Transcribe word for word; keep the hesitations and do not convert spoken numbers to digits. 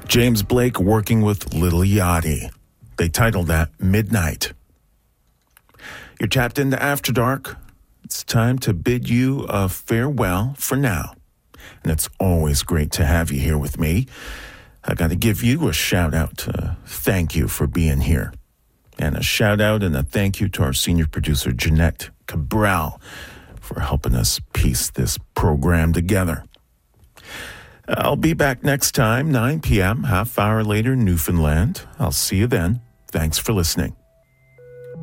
James Blake working with Lil Yachty. They titled that Midnight. You're tapped into After Dark. It's time to bid you a farewell for now. And it's always great to have you here with me. I got to give you a shout out to thank you for being here. And a shout out and a thank you to our senior producer, Jeanette Cabral, for helping us piece this program together. I'll be back next time, nine p.m., half hour later, Newfoundland. I'll see you then. Thanks for listening.